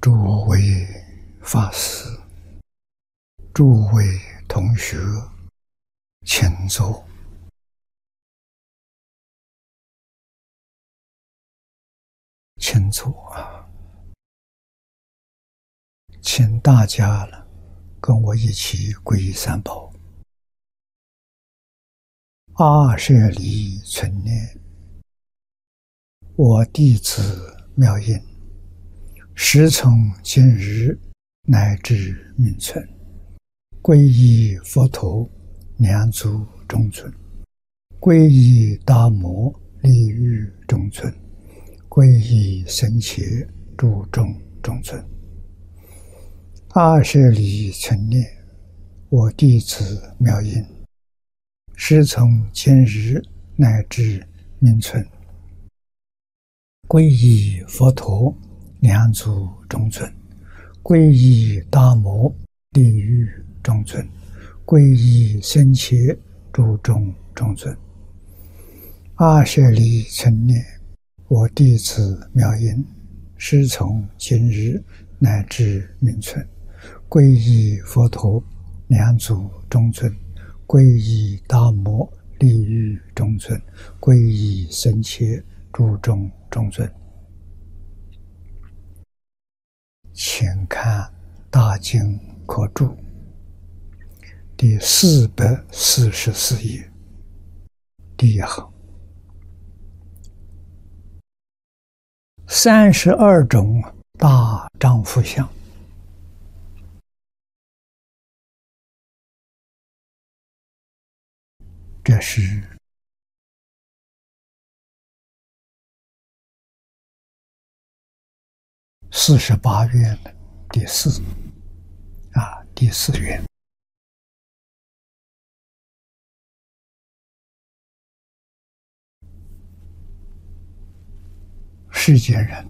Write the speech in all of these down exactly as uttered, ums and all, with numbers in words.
诸位法师、诸位同学，请坐。请坐啊！请大家了，跟我一起皈依三宝。阿舍离存念，我弟子妙音，时从今日乃至命存，皈依佛陀，两足中尊；皈依大摩，利欲中尊；皈依僧伽，诸众中尊。阿舍离存念，我弟子妙音，时从今日乃至命存，皈依佛陀，两足中尊；皈依大摩，利欲中尊；皈依僧伽，诸众中尊。阿舍离存念，我弟子妙音，时从今日乃至命存，皈依佛陀，两足中尊；皈依大摩，利欲中尊；皈依僧伽，诸众中尊。请看大经科注第四百四十四页第一行，三十二种大丈夫相。这是四十八愿的第四啊，第四愿。世间人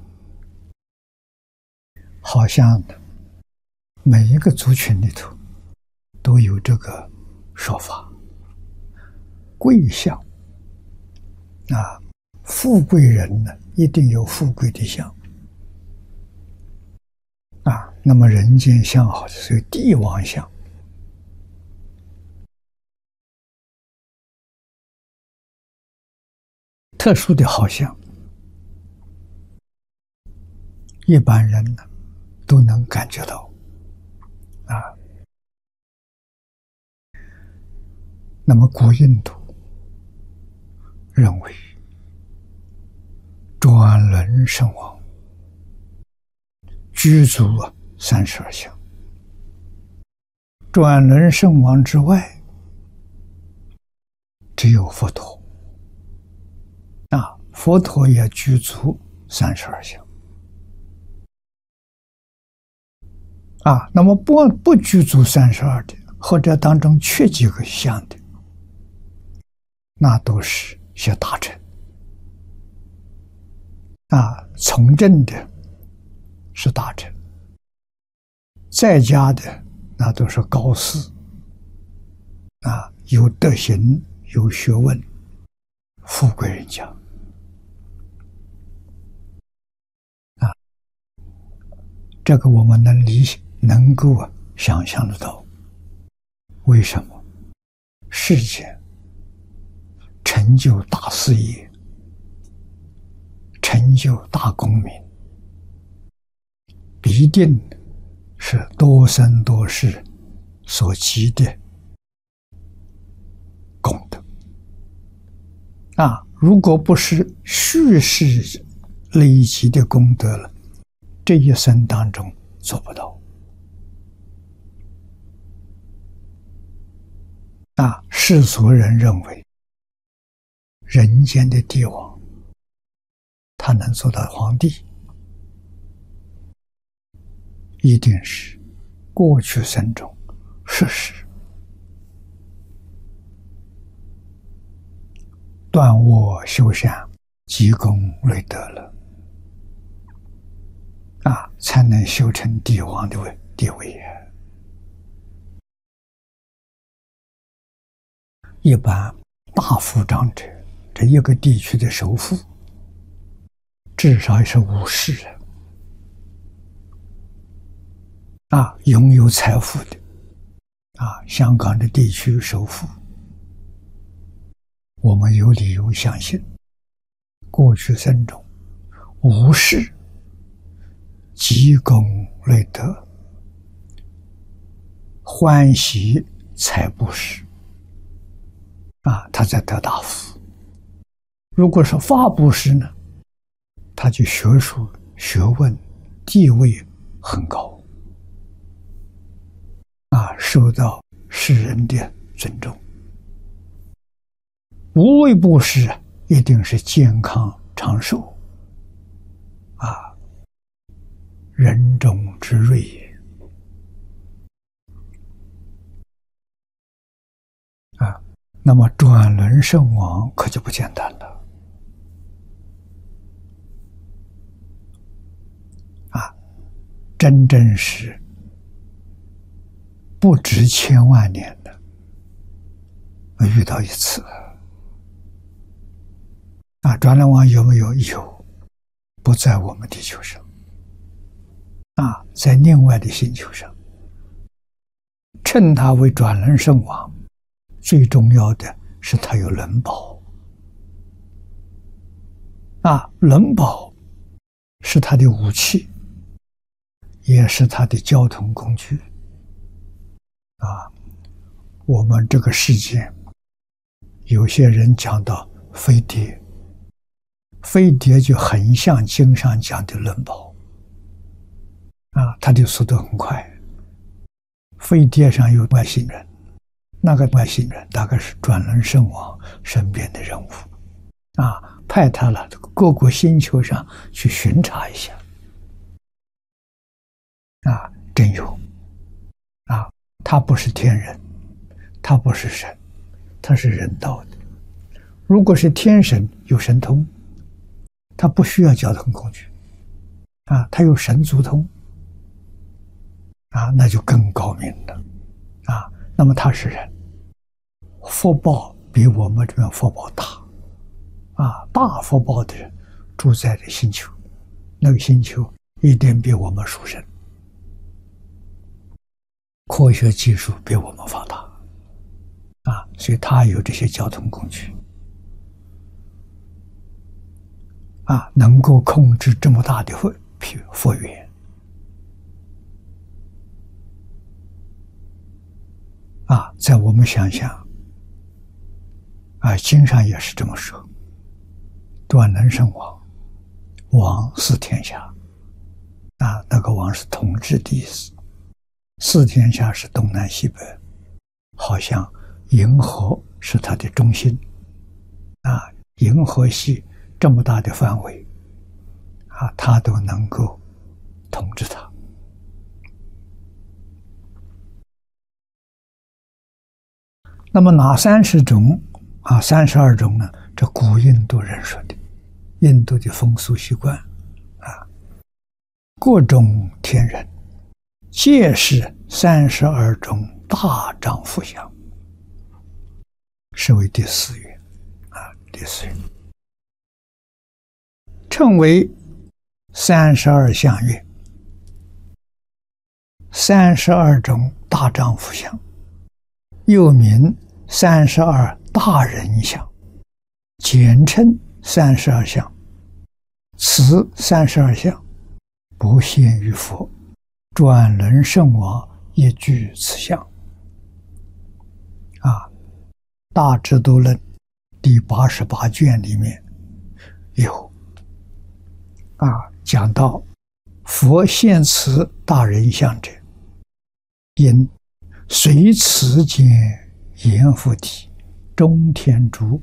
好像每一个族群里头都有这个说法。贵相啊，富贵人呢一定有富贵的相啊。那么人间相好是帝王相，特殊的好相，一般人呢都能感觉到啊。那么古印度认为转轮圣王具足三十二相，转轮圣王之外只有佛陀啊，佛陀也具足三十二相啊。那么不不具足三十二的，或者当中缺几个相的，那都是些大臣啊，从政的是大臣，在家的那都是高士啊，有德行有学问，富贵人家啊。这个我们能理能够想象得到，为什么世间成就大事业，成就大功名，必定是多生多世所积的功德啊！如果不是蓄世累积的功德了，这一生当中做不到啊！世俗人认为人间的帝王他能做到皇帝，一定是过去生中世世断恶修善，积功累德了啊，才能修成帝王的位地位啊。一般大富长者，这一个地区的首富至少是武士啊，拥有财富的啊，香港的地区首富，我们有理由相信，过去生中无事积功累德，欢喜财布施啊，他在得大福。如果是法布施呢，他就学术学问地位很高啊，受到世人的尊重。无为布施一定是健康长寿啊，人中之瑞也啊。那么转轮圣王可就不简单了啊，真正是不值千万年的遇到一次啊。转轮王有没有？有，不在我们地球上啊，在另外的星球上。称他为转轮圣王，最重要的是他有轮宝啊，轮宝是他的武器，也是他的交通工具啊。我们这个世界有些人讲到飞碟，飞碟就很像经上讲的轮宝啊，它的速度很快。飞碟上有外星人，那个外星人大概是转轮圣王身边的人物啊，派他了各个星球上去巡查一下啊，真有啊，他不是天人，他不是神，他是人道的。如果是天神有神通，他不需要交通工具啊，他有神足通啊，那就更高明了啊。那么他是人，福报比我们这边福报大啊，大福报的人住在这星球，那个星球一定比我们殊胜，科学技术比我们发达啊，所以他有这些交通工具啊，能够控制这么大的佛缘啊，在我们想想啊，经上也是这么说，转轮圣王，王四天下啊，那个王是统治的意思，四天下是东南西北，好像银河是它的中心啊，银河系这么大的范围啊，他都能够统治它。那么哪三十种啊？三十二种呢？这古印度人说的，印度的风俗习惯啊，各种天人皆是三十二种大丈夫相，是为第四愿啊，第四愿称为三十二相愿，三十二种大丈夫相，又名三十二大人相，简称三十二相。此三十二相不限于佛，转轮圣王也具此相啊。大智度论第八十八卷里面有啊，讲到佛现此大人相者，因随此间阎浮提、中天竺